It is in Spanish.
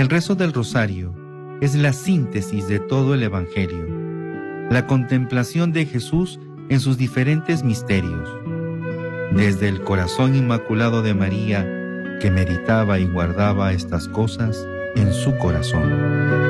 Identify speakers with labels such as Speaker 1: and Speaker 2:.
Speaker 1: que el rezo del rosario es la síntesis de todo el Evangelio, la contemplación de Jesús en sus diferentes misterios, desde el corazón inmaculado de María, que meditaba y guardaba estas cosas en su corazón.